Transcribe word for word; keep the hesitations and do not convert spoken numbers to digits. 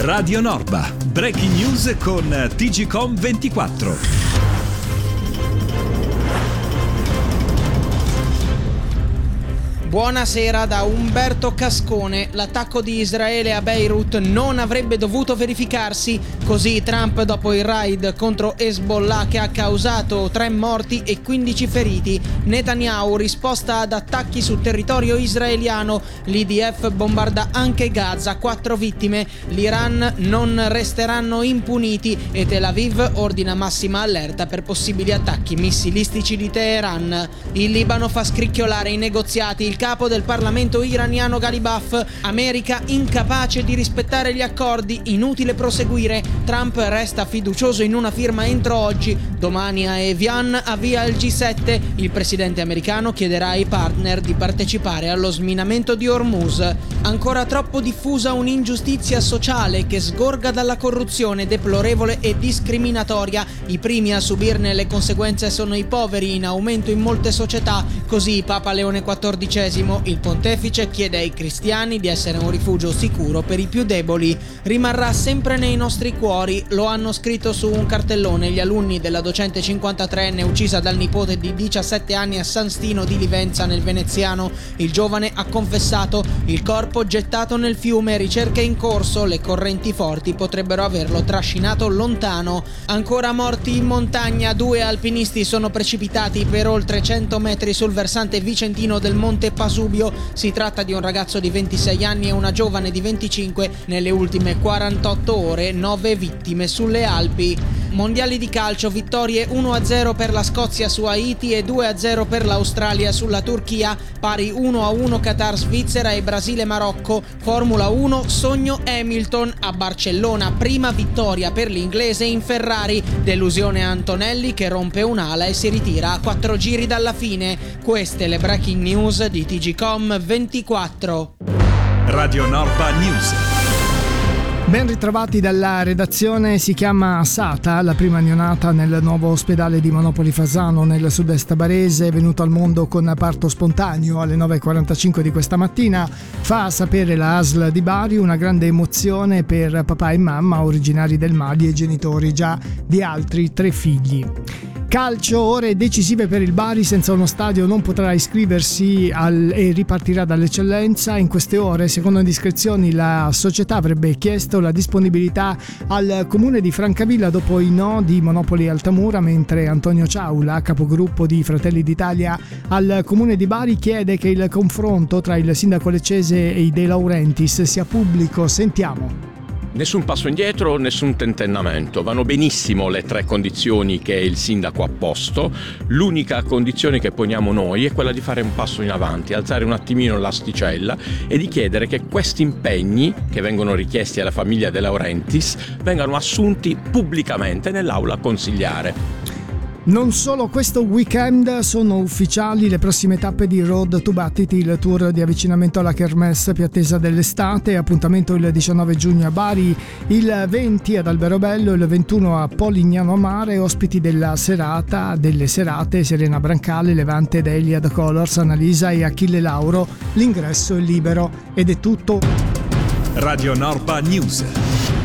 Radio Norba, breaking news con T G Com ventiquattro. Buonasera da Umberto Cascone. L'attacco di Israele a Beirut non avrebbe dovuto verificarsi. Così Trump dopo il raid contro Hezbollah che ha causato tre morti e quindici feriti. Netanyahu risposta ad attacchi sul territorio israeliano. L'I D F bombarda anche Gaza, quattro vittime. L'Iran non resteranno impuniti e Tel Aviv ordina massima allerta per possibili attacchi missilistici di Teheran. Il Libano fa scricchiolare i negoziati. Il capo del Parlamento iraniano Ghalibaf. America incapace di rispettare gli accordi, inutile proseguire. Trump resta fiducioso in una firma entro oggi. Domani a Evian avvia il G sette. Il presidente americano chiederà ai partner di partecipare allo sminamento di Hormuz. Ancora troppo diffusa un'ingiustizia sociale che sgorga dalla corruzione deplorevole e discriminatoria. I primi a subirne le conseguenze sono i poveri, in aumento in molte società. Così Papa Leone quattordicesimo, il pontefice, chiede ai cristiani di essere un rifugio sicuro per i più deboli. Rimarrà sempre nei nostri cuori, lo hanno scritto su un cartellone gli alunni della docente cinquantatreenne uccisa dal nipote di diciassette anni a San Stino di Livenza nel Veneziano. Il giovane ha confessato: il corpo gettato nel fiume, ricerche in corso, le correnti forti potrebbero averlo trascinato lontano. Ancora morti in montagna, due alpinisti sono precipitati per oltre cento metri sul versante vicentino del Monte Pasubio. Si tratta di un ragazzo di ventisei anni e una giovane di venticinque. Nelle ultime quarantotto ore nove vittime sulle Alpi. Mondiali di calcio, vittorie uno a zero per la Scozia su Haiti e due a zero per l'Australia sulla Turchia, pari uno a uno Qatar Svizzera e Brasile Marocco. Formula uno, sogno Hamilton a Barcellona, prima vittoria per l'inglese in Ferrari. Delusione Antonelli che rompe un'ala e si ritira a quattro giri dalla fine. Queste le breaking news di T G Com ventiquattro. Radio Norba News. Ben ritrovati dalla redazione. Si chiama Sata, la prima neonata nel nuovo ospedale di Monopoli Fasano nel sud-est barese, è venuto al mondo con parto spontaneo alle nove e quarantacinque di questa mattina. Fa sapere la A S L di Bari, una grande emozione per papà e mamma originari del Mali e genitori già di altri tre figli. Calcio, ore decisive per il Bari, senza uno stadio non potrà iscriversi al, e ripartirà dall'eccellenza. In queste ore, secondo indiscrezioni, la società avrebbe chiesto la disponibilità al comune di Francavilla dopo i no di Monopoli Altamura, mentre Antonio Ciaula, capogruppo di Fratelli d'Italia al comune di Bari, chiede che il confronto tra il sindaco leccese e i De Laurentiis sia pubblico. Sentiamo. Nessun passo indietro, nessun tentennamento. Vanno benissimo le tre condizioni che il sindaco ha posto. L'unica condizione che poniamo noi è quella di fare un passo in avanti, alzare un attimino l'asticella e di chiedere che questi impegni che vengono richiesti alla famiglia De Laurentiis vengano assunti pubblicamente nell'aula consigliare. Non solo, questo weekend sono ufficiali le prossime tappe di Road to Battiti, il tour di avvicinamento alla Kermesse più attesa dell'estate. Appuntamento il diciannove giugno a Bari, il venti ad Alberobello, il ventuno a Polignano a Mare. Ospiti della serata, delle serate, Serena Brancale, Levante Delia, The Colors, Annalisa e Achille Lauro. L'ingresso è libero ed è tutto. Radio Norba News.